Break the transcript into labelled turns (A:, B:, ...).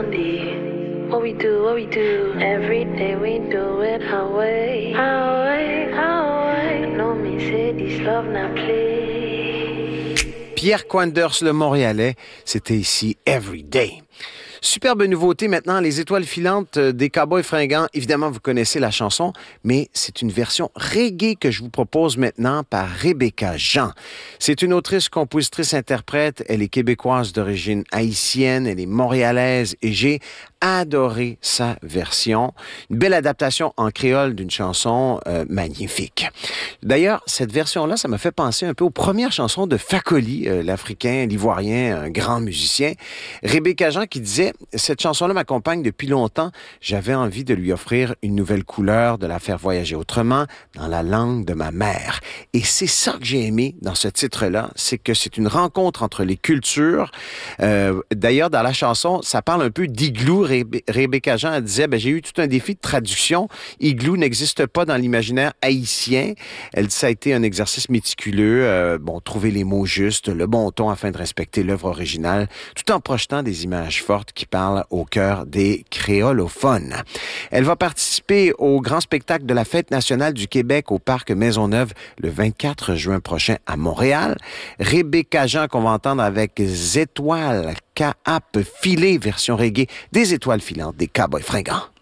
A: What we do, every day we do it our way, our way, our way. No me say this love not play.
B: Pierre Quanders, le Montréalais, c'était ici Every Day. Superbe nouveauté maintenant, les étoiles filantes des Cowboys Fringants. Évidemment, vous connaissez la chanson, mais c'est une version reggae que je vous propose maintenant par Rebecca Jean. C'est une autrice, compositrice, interprète. Elle est québécoise d'origine haïtienne, elle est montréalaise et j'ai adoré sa version. Une belle adaptation en créole d'une chanson magnifique. D'ailleurs, cette version-là, ça m'a fait penser un peu aux premières chansons de Fakoli, l'Africain, l'Ivoirien, un grand musicien. Rebecca Jean qui disait « Cette chanson-là m'accompagne depuis longtemps. J'avais envie de lui offrir une nouvelle couleur, de la faire voyager autrement, dans la langue de ma mère. » Et c'est ça que j'ai aimé dans ce titre-là, c'est que c'est une rencontre entre les cultures. D'ailleurs, dans la chanson, ça parle un peu d'igloo. Rebecca Jean elle disait, j'ai eu tout un défi de traduction. Igloo n'existe pas dans l'imaginaire haïtien. Elle dit, ça a été un exercice méticuleux. Trouver les mots justes, le bon ton afin de respecter l'œuvre originale, tout en projetant des images fortes qui parlent au cœur des créolophones. Elle va participer au grand spectacle de la Fête nationale du Québec au Parc Maisonneuve le 24 juin prochain à Montréal. Rebecca Jean qu'on va entendre avec Étoiles K-Ap Filé, version reggae des étoiles filantes des Cowboys Fringants.